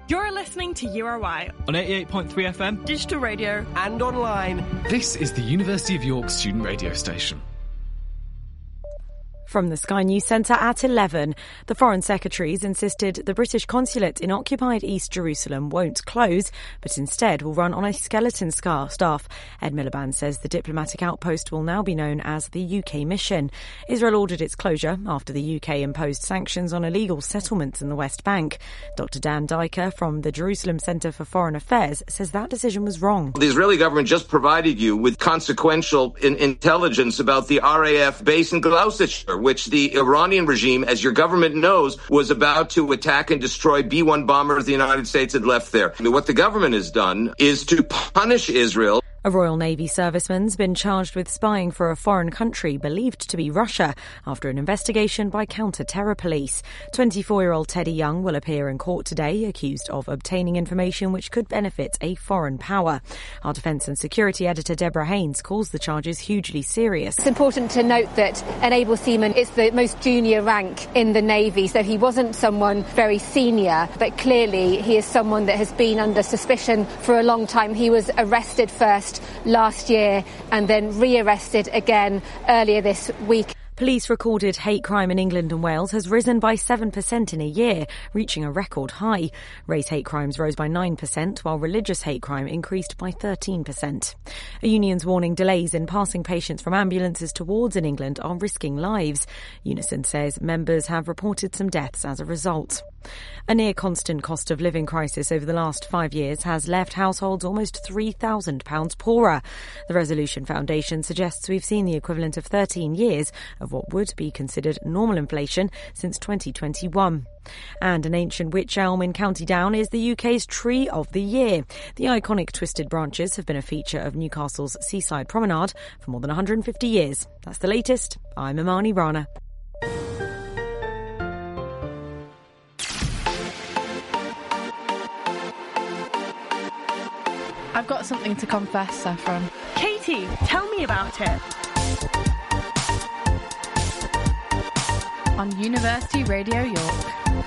You're listening to URY on 88.3 FM, digital radio and online. This is the University of York student radio station. From the Sky News Centre at 11, the Foreign Secretaries insisted the British consulate in occupied East Jerusalem won't close, but instead will run on a skeleton staff. Ed Miliband says the diplomatic outpost will now be known as the UK Mission. Israel ordered its closure after the UK imposed sanctions on illegal settlements in the West Bank. Dr Dan Diker from the Jerusalem Centre for Foreign Affairs says that decision was wrong. The Israeli government just provided you with consequential intelligence about the RAF base in Gloucestershire, which the Iranian regime, as your government knows, was about to attack and destroy B-1 bombers the United States had left there. What the government has done is to punish Israel. A Royal Navy serviceman's been charged with spying for a foreign country believed to be Russia after an investigation by counter-terror police. 24-year-old Teddy Young will appear in court today, accused of obtaining information which could benefit a foreign power. Our Defence and Security editor Deborah Haynes calls the charges hugely serious. It's important to note that an able seaman is the most junior rank in the Navy, so he wasn't someone very senior, but clearly he is someone that has been under suspicion for a long time. He was arrested first last year and then re-arrested again earlier this week. Police recorded hate crime in England and Wales has risen by 7% in a year, reaching a record high. Race hate crimes rose by 9%, while religious hate crime increased by 13%. A union's warning delays in passing patients from ambulances to wards in England are risking lives. Unison says members have reported some deaths as a result. A near-constant cost of living crisis over the last 5 years has left households almost £3,000 poorer. The Resolution Foundation suggests we've seen the equivalent of 13 years of what would be considered normal inflation since 2021. And an ancient wych elm in County Down is the UK's Tree of the Year. The iconic twisted branches have been a feature of Newcastle's seaside promenade for more than 150 years. That's the latest. I'm Imani Rana. I've got something to confess, Saffron. Katie, tell me about it. On University Radio York.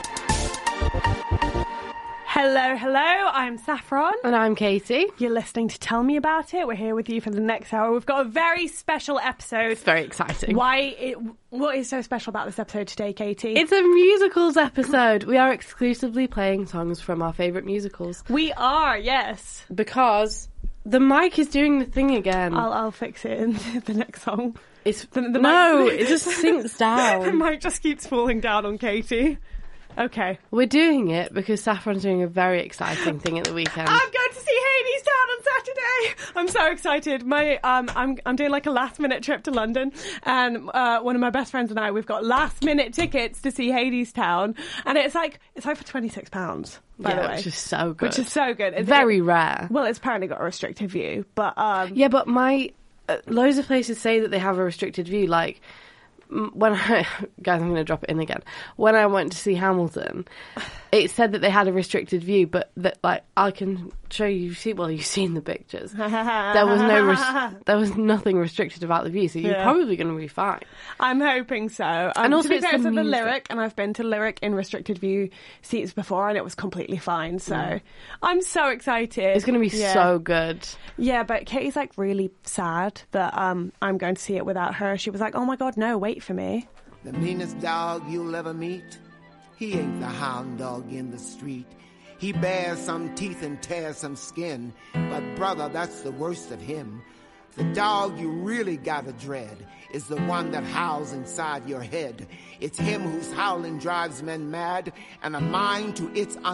Hello, I'm Saffron. And I'm Katie. You're listening to Tell Me About It. We're here with you for the next hour. We've got a very special episode. It's very exciting. What is so special about this episode today, Katie? It's a musicals episode. We are exclusively playing songs from our favourite musicals. We are, yes. Because the mic is doing the thing again. I'll fix it in the next song. No, it just sinks down. The mic just keeps falling down on Katie. Okay. We're doing it because Saffron's doing a very exciting thing at the weekend. I'm going to see Hadestown on Saturday. I'm so excited. I'm doing like a last minute trip to London, and one of my best friends and I, we've got last minute tickets to see Hadestown, and it's like for £26. By the way, which is so good. It's very rare. Well, it's apparently got a restricted view, but yeah, but loads of places say that they have a restricted view, like. Guys, I'm going to drop it in again. When I went to see Hamilton, it said that they had a restricted view, but that I can show you. You've seen the pictures. There was nothing restricted about the view, so you're probably going to be fine. I'm hoping so. And also, it's the Lyric, and I've been to Lyric in restricted view seats before, and it was completely fine. So I'm so excited. It's going to be so good. Yeah, but Katie's really sad that I'm going to see it without her. She was like, "Oh my God, no, wait for me." The meanest dog you'll ever meet, he ain't the hound dog in the street. He bears some teeth and tears some skin, but brother, that's the worst of him. The dog you really gotta dread is the one that howls inside your head. It's him whose howling drives men mad, and a mind to its